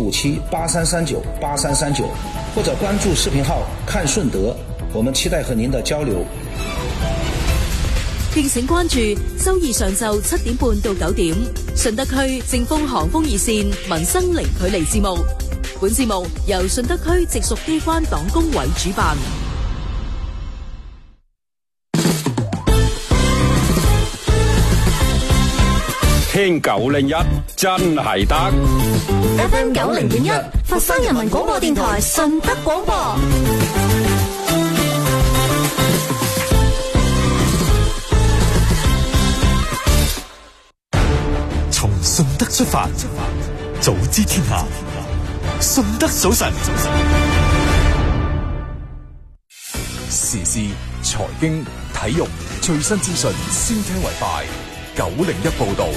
095783398339，或者关注视频号看顺德，我们期待和您的交流。 敬請關注周二上晝7點半到9點，順德區正風航風熱線民生零距離節目。本節目由順德區直屬機關黨工委主辦。 聽901真係得。 FM 90.1，佛山人民廣播電台順德廣播。 從順德出發，早知天下，順德早晨。時事、財經、體育最新資訊，先聽為快。901報道。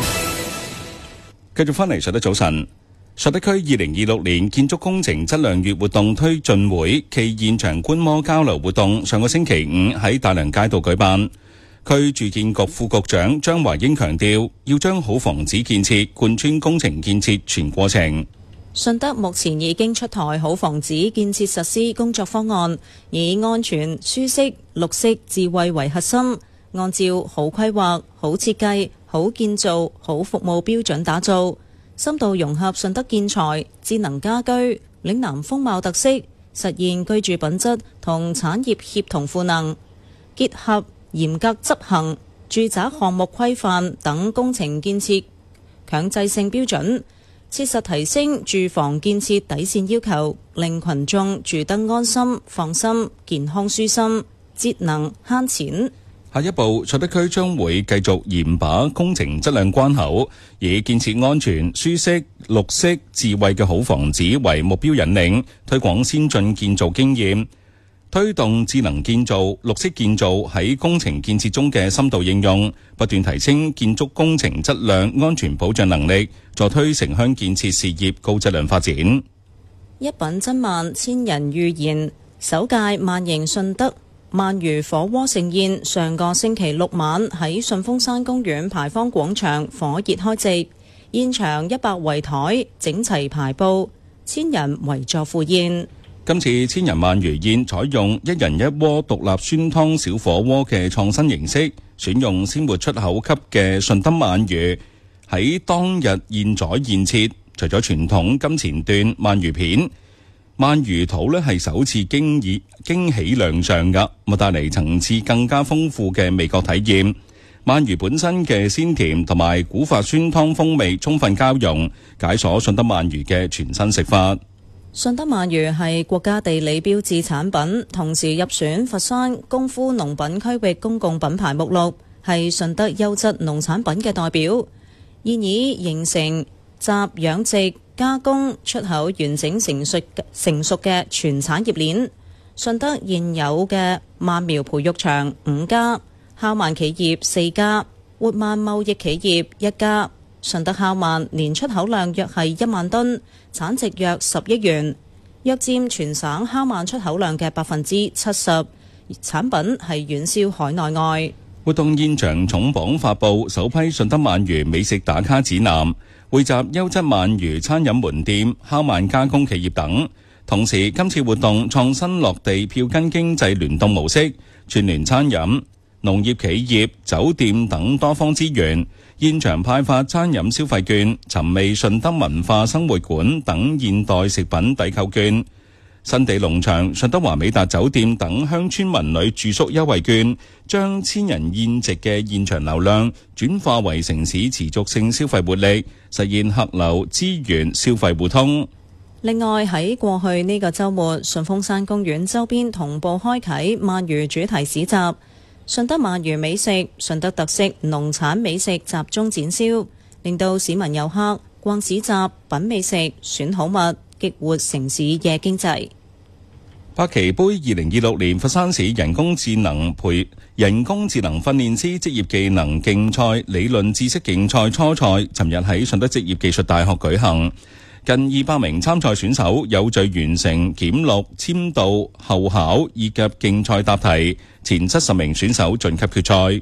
繼續翻嚟順德早晨。順德區2026年建築工程質量月活動推進會暨現場觀摩交流活動上個星期5喺大良街道舉辦。區住建局副局長張華英強調，要將好房子建設貫穿工程建設全過程。 順德目前已經出台好房子建設實施工作方案，以安全、舒適、綠色、智慧為核心，按照好規劃、好設計、好建造、好服務標準打造，深度融合順德建材、智能家居、嶺南風貌特色，實現居住品質同產業協同賦能，結合嚴格執行住宅項目規範等工程建設強制性標準，切實提升住房建設底線要求，令群眾住得安心、放心、健康舒心、節能慳錢。 下一步，順德區將會繼續嚴把工程質量關口，以建設安全、舒適、綠色、智慧嘅好房子為目標引領，推廣先進建造經驗，推動智能建造、綠色建造喺工程建設中嘅深度應用，不斷提升建築工程質量安全保障能力，助推城鄉建設事業高質量發展。 一品珍鰻千人預言，首屆鰻迎順德鰻魚火鍋盛宴上個星期6晚喺順峰山公園牌坊廣場火熱開席，現場100圍台整齊排布，千人圍坐赴宴。 今次千人鰻魚宴採用一人一鍋獨立酸湯小火鍋嘅創新形式，選用鮮活出口級嘅順德鰻魚喺當日現宰現切，除咗傳統金錢段鰻魚片，鰻魚肚呢係首次驚喜亮相噶，帶嚟層次更加豐富嘅味覺體驗。鰻魚本身嘅鮮甜同埋古法酸湯風味充分交融，解鎖順德鰻魚嘅全新食法。 順德鰻魚係國家地理標誌產品，同時入選佛山功夫農品區域公共品牌目錄，係順德優質農產品嘅代表，現已形成集養殖、加工、出口完整成熟嘅全產業鏈。順德現有嘅鰻苗培育場5家，烤鰻企業4家，活鰻貿易企業1家。順德烤鰻年出口量約係1萬噸，產值約10億元，約佔全省烤鰻出口量嘅70%，產品係遠銷海內外。 活動現場重磅發布首批順德鰻魚美食打卡指南，匯集優質鰻魚餐飲門店、烤鰻加工企業等。同時，今次活動創新落地票根經濟聯動模式，串聯餐飲、農業企業、酒店等多方資源，現場派發餐飲消費券、尋味順德文化生活館等現代食品抵扣券、新地農場、順德華美達酒店等鄉村文旅住宿優惠券，將千人宴席嘅現場流量轉化為城市持續性消費活力，實現客流資源消費互通。 另外喺過去呢個週末，順峰山公園周邊同步開啟鰻魚主題市集，順德鰻魚美食、順德特色農產美食集中展銷，令到市民遊客逛市集、品美食、選好物，激活城市夜經濟。 白旗杯2026年佛山市人工智能訓練師職業技能競賽理論知識競賽初賽，尋日喺順德職業技術大學舉行。近200名參賽選手有序完成檢錄、簽到、候考以及競賽答題，前70名選手晉級決賽。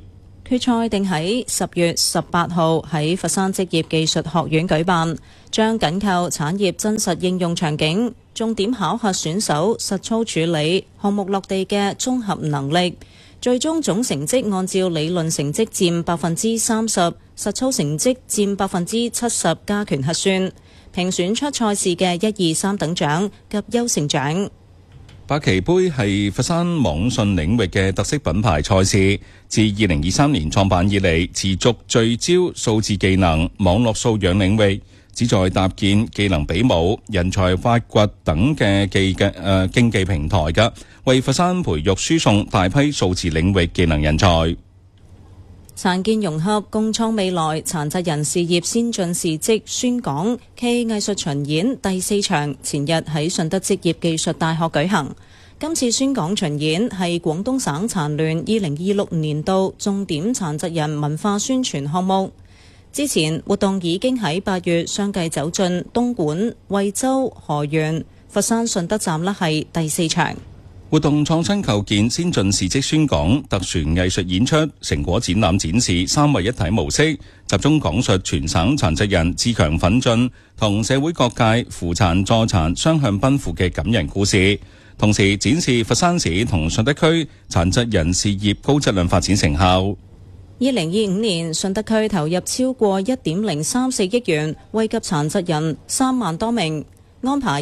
決賽定喺10月18號喺佛山職業技術學院舉辦，將緊扣產業真實應用場景，重點考核選手實操處理項目落地嘅綜合能力。最終總成績按照理論成績佔30%，實操成績佔70%加權核算，評選出賽事嘅1、2、3等獎及優勝獎。 百旗杯係佛山網信領域嘅特色品牌賽事，自2023年創辦以嚟，持續聚焦數字技能、網絡素養領域，旨在搭建技能比武、人才發掘等嘅競技平台嘅，為佛山培育輸送大批數字領域技能人才。 殘健融合，共創未來，殘疾人事業先進事蹟宣講暨藝術巡演第4場前日喺順德職業技術大學舉行。今次宣講巡演係廣東省殘聯2026年度重點殘疾人文化宣傳項目。之前活動已經喺8月相繼走進東莞、惠州、河源、佛山順德站，係第4場。 活動創新構建、先進事蹟宣講、特殊藝術演出、成果展覽展示3位一體模式，集中講述全省殘疾人自強奮進同社會各界扶殘助殘雙向奔赴嘅感人故事，同時展示佛山市同順德區殘疾人事業高質量發展成效。 2025年，順德區投入超過1.034億元，惠及殘疾人3萬多名。安排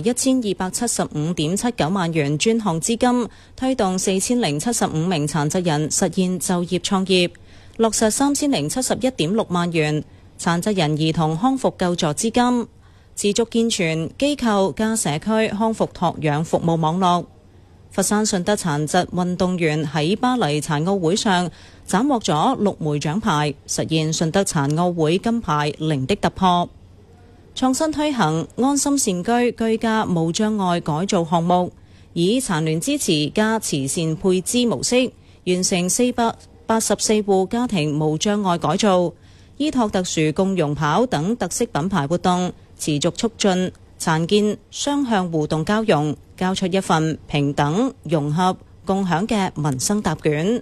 1275.79萬元專項資金，推動4075名殘疾人實現就業創業，落實3071.6萬元殘疾人兒童康復救助資金，持續健全機構加社區康復託養服務網絡。佛山順德殘疾運動員喺巴黎殘奧會上斬獲咗6枚獎牌，實現順德殘奧會金牌0的突破。創新推行安心善居居家無障礙改造項目，以殘聯支持加慈善配資模式，完成484戶家庭無障礙改造，依託特殊共融跑等特色品牌活動，持續促進殘健雙向互動交融，交出一份平等、融合、共享嘅民生答卷。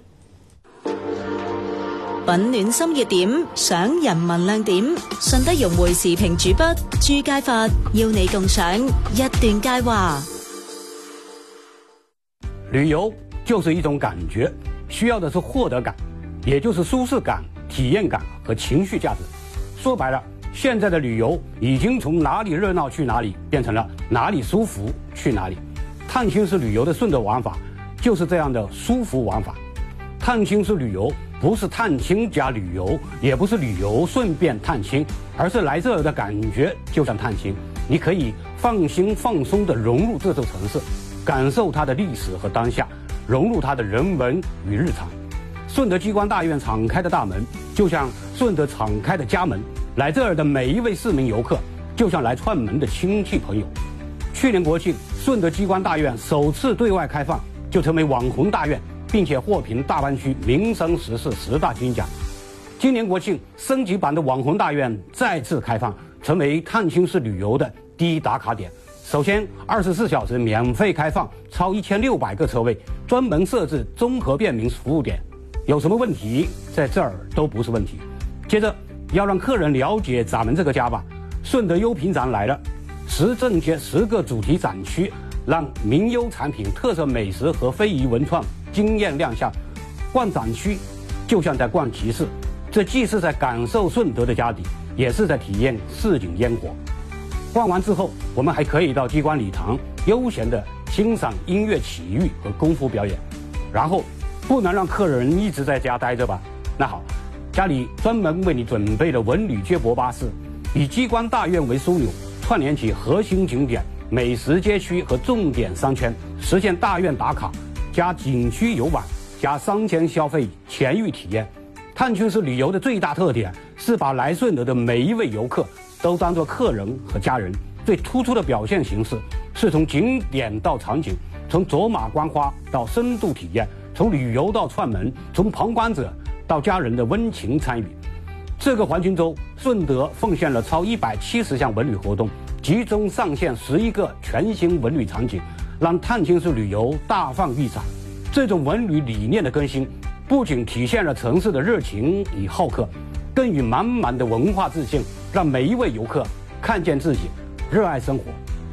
品暖心熱點，賞人文亮點。順德融匯時評主筆朱佳發要你共賞一段佳話。 旅遊就是一種感覺，需要的是獲得感，也就是舒適感、體驗感和情緒價值。說白了，現在的旅遊已經從哪裡熱鬧去哪裡，變成了哪裡舒服去哪裡。探親式旅遊的順德玩法就是這樣的舒服玩法。探親式旅遊不是探親加旅遊，也不是旅遊順便探親，而是來這兒的感覺就像探親，你可以放心放鬆地融入這座城市，感受它的歷史和當下，融入它的人文與日常。順德機關大院敞開的大門就像順德敞開的家門，來這兒的每一位市民遊客就像來串門的親戚朋友。去年國慶，順德機關大院首次對外開放，就成為網紅大院，並且獲評大灣區民生實事10大金獎。今年國慶升級版的網紅大院再次開放，成為探親式旅遊的第一打卡點。首先，24小時免費開放，超1600個車位，專門設置綜合便民服務點，有什麼問題在這兒都不是問題。接着要讓客人了解咱們這個家吧，順德優品展來了，10正街10個主題展區，讓名優產品、特色美食和非遺文創驚豔亮相。逛展區就像在逛集市，這既是在感受順德的家底，也是在體驗市井煙火。逛完之後，我們還可以到機關禮堂悠閒地欣賞音樂曲藝和功夫表演。然後不能讓客人一直在家待着吧？那好，家裡專門為你準備了文旅接駁巴士，以機關大院為樞紐，串聯起核心景點、美食街區和重點商圈，實現大院打卡加景區遊玩加商圈消費全域體驗。探親式旅遊的最大特點是把來順德的每一位遊客都當作客人和家人。最突出的表現形式是從景點到場景，從走馬觀花到深度體驗，從旅遊到串門，從旁觀者到家人的溫情參與。這個黃金週，順德奉獻了超170項文旅活動，集中上線11個全新文旅場景，讓探親式旅遊大放異彩。這種文旅理念的更新不仅体现了城市的热情与好客，更与满满的文化自信，让每一位游客看见自己热爱生活、